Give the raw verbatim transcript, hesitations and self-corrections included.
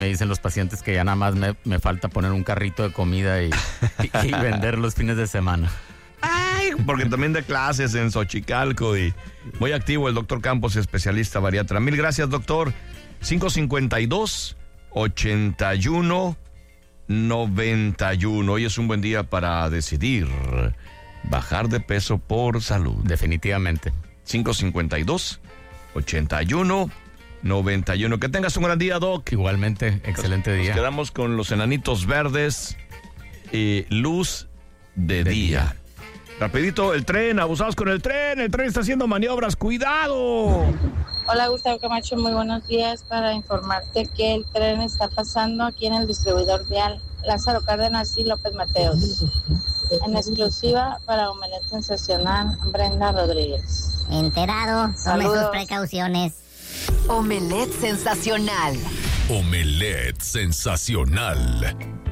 Me dicen los pacientes que ya nada más me, me falta poner un carrito de comida y, y, y vender los fines de semana. Ay, porque también da clases en Xochicalco y muy activo el doctor Campos, especialista bariatra. Mil gracias, doctor. cinco cincuenta y dos, ochenta y uno, noventa y uno. Hoy es un buen día para decidir bajar de peso por salud. Definitivamente. cinco cincuenta y dos, ochenta y uno, noventa y uno. Que tengas un gran día, Doc. Igualmente, excelente Nos día. Nos quedamos con los enanitos verdes y luz de, de día. día. Rapidito, el tren, abusados con el tren. El tren está haciendo maniobras. ¡Cuidado! Hola, Gustavo Camacho, muy buenos días. Para informarte que el tren está pasando aquí en el distribuidor vial Lázaro Cárdenas y López Mateos. En exclusiva para Omelet Sensacional, Brenda Rodríguez. Enterado, tome Saludos. sus precauciones. Omelet Sensacional. Omelet Sensacional.